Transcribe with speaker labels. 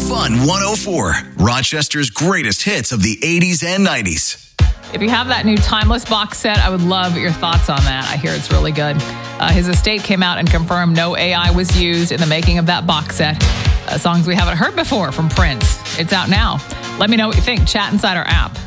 Speaker 1: Fun 104, Rochester's greatest hits of the 80s and 90s.
Speaker 2: If you have that new Timeless box set, I would love your thoughts on that. I hear it's really good. His estate came out and confirmed no AI was used in the making of that box set. Songs we haven't heard before from Prince. It's out now. Let me know what you think. Chat inside our app.